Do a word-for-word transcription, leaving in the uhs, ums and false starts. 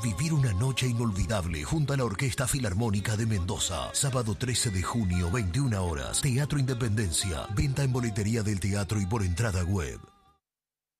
Vivir una noche inolvidable junto a la Orquesta Filarmónica de Mendoza. Sábado trece de junio, veintiuna horas. Teatro Independencia. Venta en boletería del teatro y por entrada web.